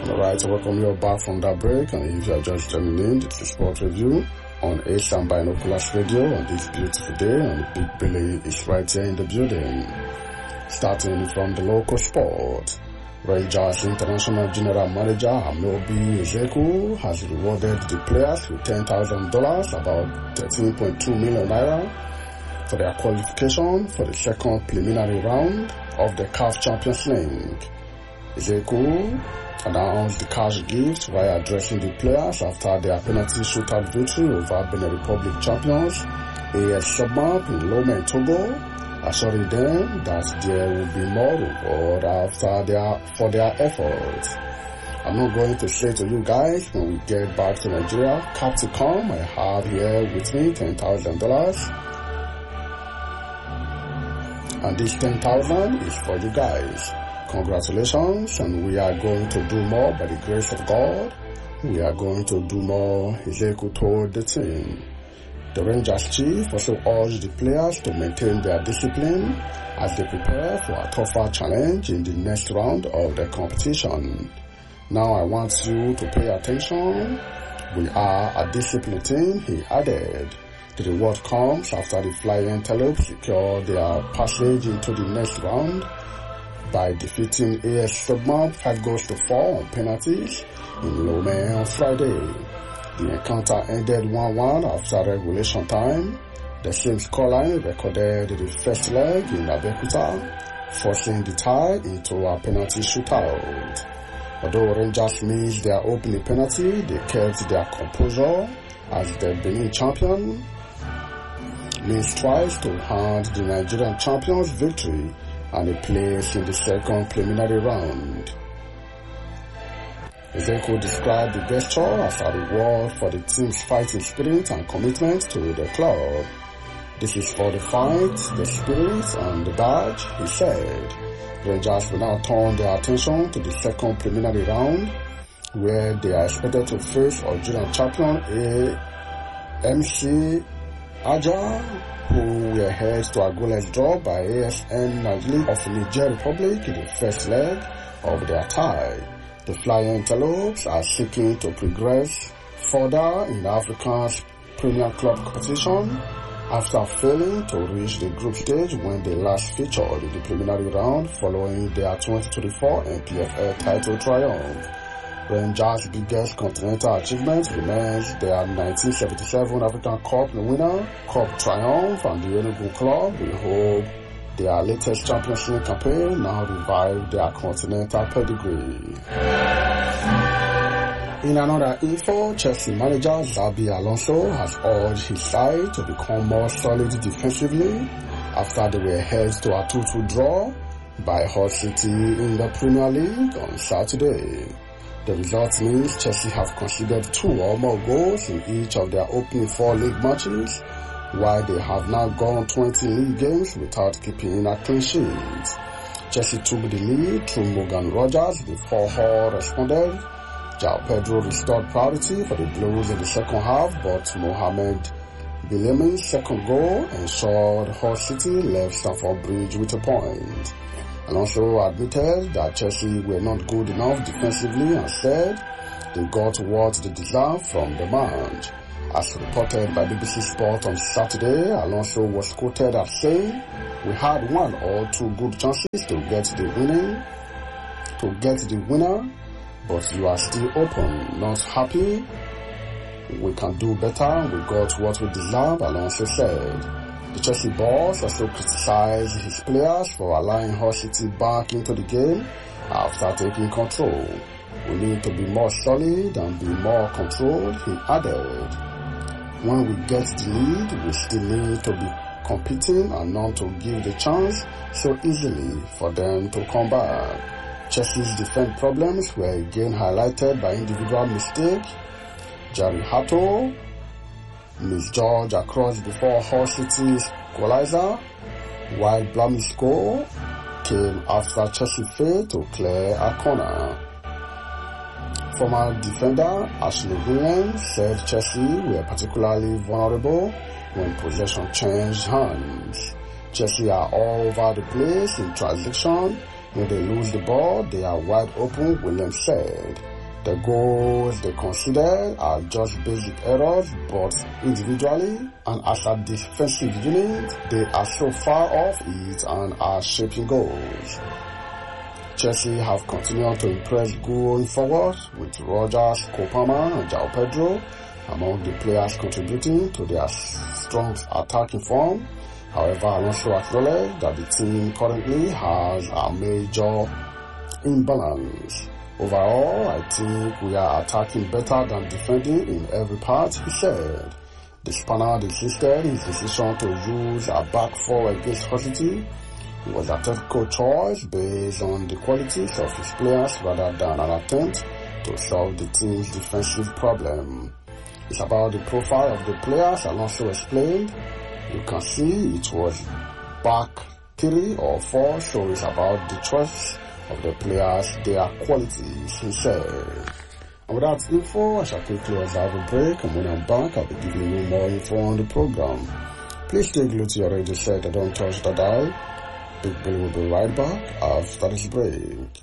Alright, welcome you back from that break, and if you are just joining in, this is Sport Review on Asian Binoculars Radio on this beautiful day, and Big Billy is right here in the building. Starting from the local sport, Rangers International General Manager Ameobi Ezeku has rewarded the players with $10,000, about 13.2 million naira, for their qualification for the second preliminary round of the CAF Champions League. Ezeku announced the cash gift while addressing the players after their penalty shootout victory over Benin Republic champions AS Submap in Lomé, Togo, assuring them that there will be more reward for their efforts. I'm not going to say to you guys when we get back to Nigeria, Capticom, I have here with me $10,000, and this 10,000 is for you guys. Congratulations, and we are going to do more by the grace of God. We are going to do more, Ezeku told the team. The Rangers chief also urged the players to maintain their discipline as they prepare for a tougher challenge in the next round of the competition. Now I want you to pay attention. We are a disciplined team, he added. The reward comes after the Flying Antelopes secure their passage into the next round by defeating AS Submap 5-4 on penalties in Lomé on Friday. The encounter ended 1-1 after regulation time. The same scoreline recorded the first leg in Abeokuta, forcing the tie into a penalty shootout. Although Rangers missed their opening penalty, they kept their composure as the Benin champion missed twice to hand the Nigerian champions victory and a place in the second preliminary round. Ezeku described the gesture as a reward for the team's fighting spirit and commitment to the club. This is for the fight, the spirit, and the badge, he said. Rangers will now turn their attention to the second preliminary round, where they are expected to face Algerian champion AMC Aja, who were held to a goalless draw by ASN Najli of Niger Republic in the first leg of their tie. The Flying Antelopes are seeking to progress further in Africa's Premier Club competition after failing to reach the group stage when they last featured in the preliminary round following their 2024 NPFL title triumph. Rangers' biggest continental achievement remains their 1977 African Cup winner, Cup triumph, and the Enugu club will hope their latest Champions League campaign now revive their continental pedigree. In another info, Chelsea manager Xabi Alonso has urged his side to become more solid defensively after they were held to a 2-2 draw by Hull City in the Premier League on Saturday. The result means Chelsea have conceded 2 or more goals in each of their opening 4 league matches, while they have now gone 20 league games without keeping a clean sheet. Chelsea took the lead through Morgan Rogers before Hull responded. João Pedro restored priority for the Blues in the second half, but Mohamed Bilemin's second goal ensured Hull City left Stamford Bridge with a point. Alonso admitted that Chelsea were not good enough defensively and said they got what they deserved from the match. As reported by BBC Sport on Saturday, Alonso was quoted as saying, "We had 1 or 2 good chances to get the winner, but you are still open, not happy. We can do better. We got what we deserve," Alonso said. The Chelsea boss also criticized his players for allowing Hull City back into the game after taking control. "We need to be more solid and be more controlled," he added. "When we get the lead, we still need to be competing and not to give the chance so easily for them to come back." Chelsea's defense problems were again highlighted by individual mistakes. Jerry Hato misjudged a cross before Hull City's equalizer, while Blamey's goal came after Chelsea failed to clear a corner. Former defender Ashley Williams said Chelsea were particularly vulnerable when possession changed hands. Chelsea are all over the place in transition. When they lose the ball, they are wide open, Williams said. The goals they considered are just basic errors, but individually and as a defensive unit, they are so far off it and are shaping goals. Chelsea have continued to impress going forward, with Rogers, Kopama and João Pedro among the players contributing to their strong attacking form. However, Alonso acknowledged that the team currently has a major imbalance. Overall, I think we are attacking better than defending in every part, he said. The Spaniard insisted his decision to use a back four against Hull City was a tactical choice based on the qualities of his players rather than an attempt to solve the team's defensive problem. It's about the profile of the players, Alonso explained. You can see it was back 3 or 4, so it's about the choice of the players, their qualities, he said. And with that info, I shall quickly observe a break, and when I'm back, I'll be giving you more info on the program. Please stay glued to your radio set and don't touch the dial. Big Billy will be right back after this break.